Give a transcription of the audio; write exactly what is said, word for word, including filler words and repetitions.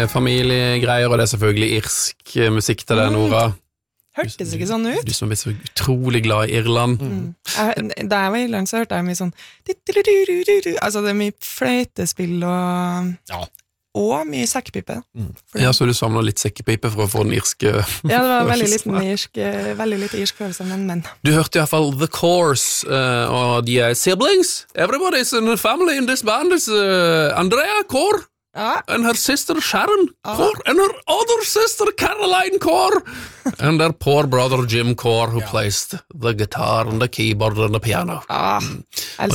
familiegreier, og det er selvfølgelig irsk musikk til det, Nora. Hørtes ikke sånn ut. Du som er så utrolig glad i Irland. Mm. Jeg, da jeg var i Irland, så hørte jeg mye sånn altså det er mye fløytespill og, ja. og mye sekkepipe. Mm. Ja, så du samler litt sekkepipe for å få den irske... Ja, det var veldig liten irsk, veldig lite irsk følelse, men, men. Du hørte i hvert fall The Course, uh, og de er siblings. Everybody's in a family in this band is uh, Andrea Kaur. Ja. And her sister Sharon Kaur, and her other sister Caroline Kaur, and their poor brother Jim Kaur, who yeah. plays the guitar and the keyboard and the piano. Ah,